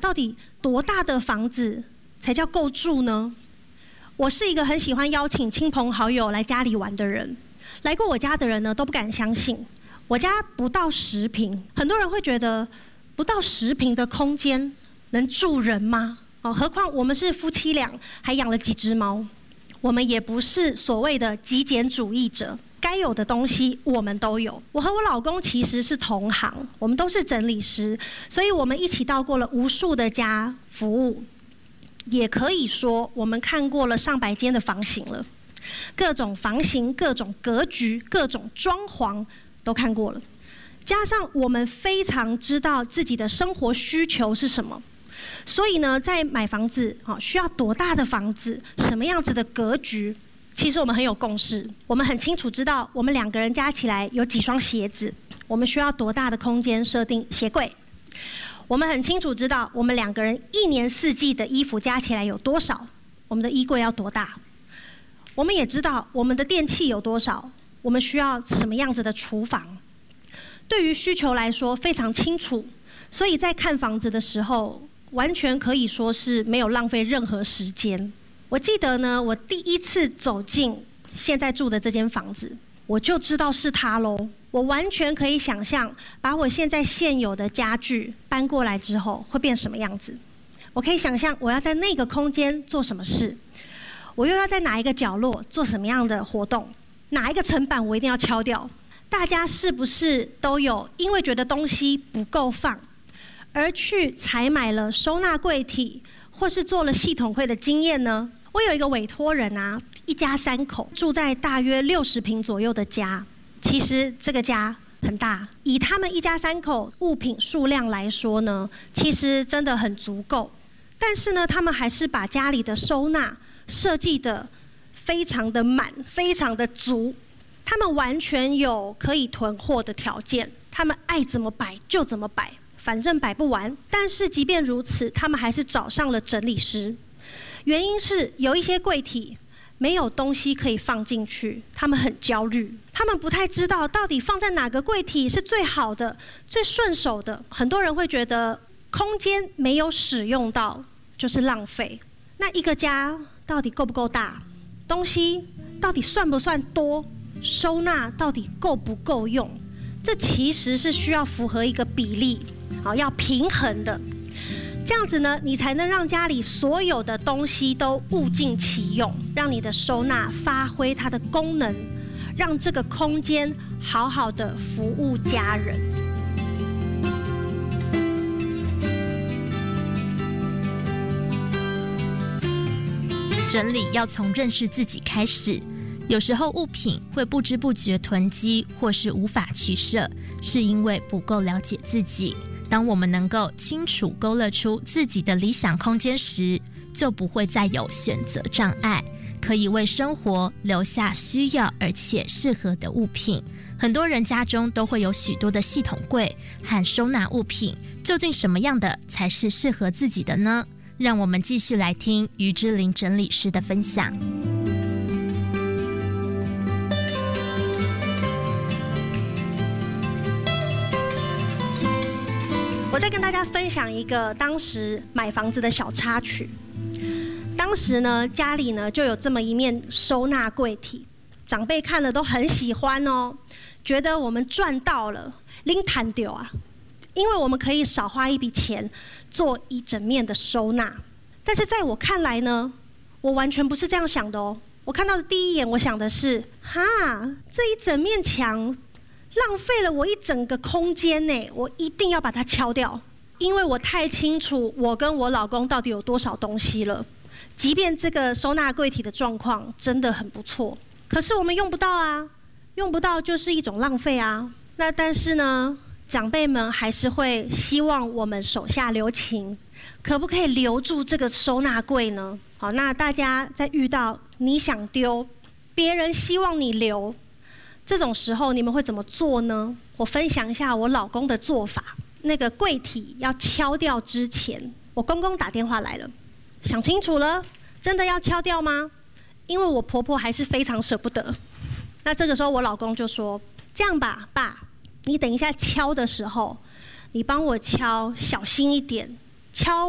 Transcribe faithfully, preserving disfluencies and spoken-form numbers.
到底多大的房子才叫够住呢？我是一个很喜欢邀请亲朋好友来家里玩的人，来过我家的人呢都不敢相信，我家不到十平，很多人会觉得不到十平的空间能住人吗？哦，何况我们是夫妻俩，还养了几只猫，我们也不是所谓的极简主义者。该有的东西我们都有。我和我老公其实是同行，我们都是整理师，所以我们一起到过了无数的家服务，也可以说我们看过了上百间的房型了，各种房型、各种格局、各种装潢都看过了。加上我们非常知道自己的生活需求是什么，所以呢，在买房子需要多大的房子，什么样子的格局，其实我们很有共识，我们很清楚知道我们两个人加起来有几双鞋子，我们需要多大的空间设定鞋柜，我们很清楚知道我们两个人一年四季的衣服加起来有多少，我们的衣柜要多大，我们也知道我们的电器有多少，我们需要什么样子的厨房。对于需求来说非常清楚，所以在看房子的时候完全可以说是没有浪费任何时间。我记得呢，我第一次走进现在住的这间房子，我就知道是它咯。我完全可以想象，把我现在现有的家具搬过来之后会变什么样子。我可以想象我要在那个空间做什么事，我又要在哪一个角落做什么样的活动，哪一个层板我一定要敲掉。大家是不是都有因为觉得东西不够放，而去采买了收纳柜体，或是做了系统柜的经验呢？我有一个委托人啊，一家三口住在大约六十平左右的家。其实这个家很大，以他们一家三口物品数量来说呢，其实真的很足够。但是呢，他们还是把家里的收纳设计得非常的满，非常的足。他们完全有可以囤货的条件，他们爱怎么摆就怎么摆，反正摆不完。但是即便如此，他们还是找上了整理师。原因是有一些柜体没有东西可以放进去，他们很焦虑，他们不太知道到底放在哪个柜体是最好的、最顺手的。很多人会觉得空间没有使用到就是浪费。那一个家到底够不够大？东西到底算不算多？收纳到底够不够用？这其实是需要符合一个比例，好，要平衡的。这样子呢，你才能让家里所有的东西都物尽其用，让你的收纳发挥它的功能，让这个空间好好的服务家人。 整理要从认识自己开始，有时候物品会不知不觉囤积，或是无法取舍，是因为不够了解自己。当我们能够清楚勾勒出自己的理想空间时，就不会再有选择障碍，可以为生活留下需要而且适合的物品。很多人家中都会有许多的系统柜和收纳物品，究竟什么样的才是适合自己的呢？让我们继续来听于之琳整理师的分享。 我再跟大家分享一个当时买房子的小插曲。当时呢，家里呢就有这么一面收纳柜体，长辈看了都很喜欢哦，觉得我们赚到了，拎坦丢啊，因为我们可以少花一笔钱做一整面的收纳。但是在我看来呢，我完全不是这样想的哦。我看到的第一眼，我想的是，哈，这一整面墙浪费了我一整个空间呢，我一定要把它敲掉，因为我太清楚我跟我老公到底有多少东西了。即便这个收纳柜体的状况真的很不错，可是我们用不到啊，用不到就是一种浪费啊。那但是呢，长辈们还是会希望我们手下留情，可不可以留住这个收纳柜呢？好，那大家在遇到你想丢，别人希望你留，这种时候你们会怎么做呢？我分享一下我老公的做法。那个柜体要敲掉之前，我公公打电话来了，想清楚了，真的要敲掉吗？因为我婆婆还是非常舍不得。那这个时候我老公就说，这样吧，爸，你等一下敲的时候，你帮我敲小心一点，敲